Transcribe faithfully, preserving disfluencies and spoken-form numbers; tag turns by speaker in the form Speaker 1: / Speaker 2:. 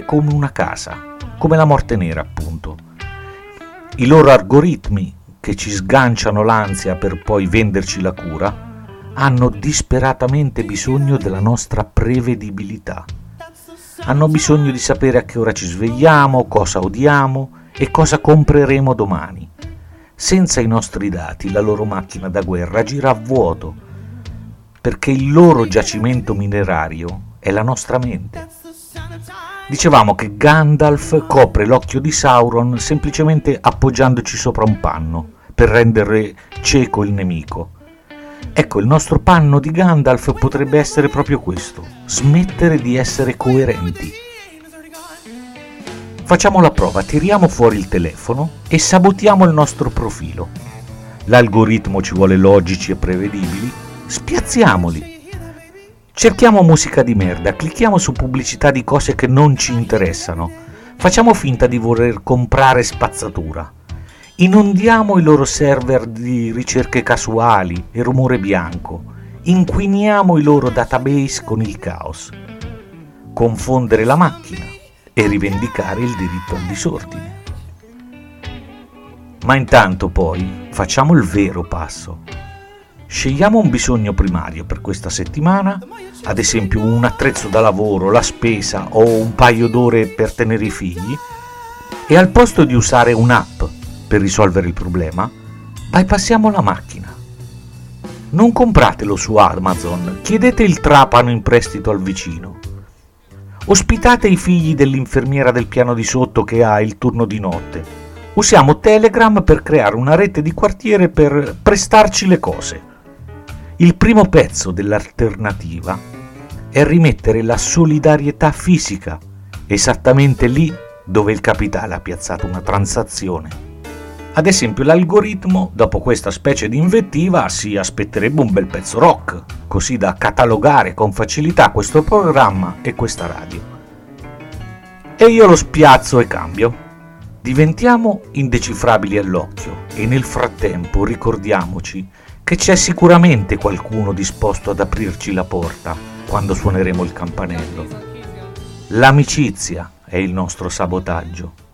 Speaker 1: come una casa, come la morte nera appunto. I loro algoritmi, che ci sganciano l'ansia per poi venderci la cura, hanno disperatamente bisogno della nostra prevedibilità. Hanno bisogno di sapere a che ora ci svegliamo, cosa odiamo e cosa compreremo domani. Senza i nostri dati, la loro macchina da guerra gira a vuoto, perché il loro giacimento minerario è la nostra mente. Dicevamo che Gandalf copre l'occhio di Sauron semplicemente appoggiandoci sopra un panno, per rendere cieco il nemico. Ecco, il nostro panno di Gandalf potrebbe essere proprio questo: smettere di essere coerenti. Facciamo la prova, tiriamo fuori il telefono e sabotiamo il nostro profilo. L'algoritmo ci vuole logici e prevedibili, spiazziamoli. Cerchiamo musica di merda, clicchiamo su pubblicità di cose che non ci interessano, facciamo finta di voler comprare spazzatura. Inondiamo i loro server di ricerche casuali e rumore bianco, inquiniamo i loro database con il caos. Confondere la macchina e rivendicare il diritto al disordine. Ma intanto poi facciamo il vero passo. Scegliamo un bisogno primario per questa settimana, ad esempio un attrezzo da lavoro, la spesa o un paio d'ore per tenere i figli, e al posto di usare un'app per risolvere il problema, bypassiamo la macchina. Non compratelo su Amazon, chiedete il trapano in prestito al vicino. Ospitate i figli dell'infermiera del piano di sotto che ha il turno di notte. Usiamo Telegram per creare una rete di quartiere per prestarci le cose. Il primo pezzo dell'alternativa è rimettere la solidarietà fisica, esattamente lì dove il capitale ha piazzato una transazione. Ad esempio, l'algoritmo, dopo questa specie di invettiva, si aspetterebbe un bel pezzo rock, così da catalogare con facilità questo programma e questa radio. E io lo spiazzo e cambio. Diventiamo indecifrabili all'occhio e nel frattempo ricordiamoci che c'è sicuramente qualcuno disposto ad aprirci la porta quando suoneremo il campanello. L'amicizia è il nostro sabotaggio.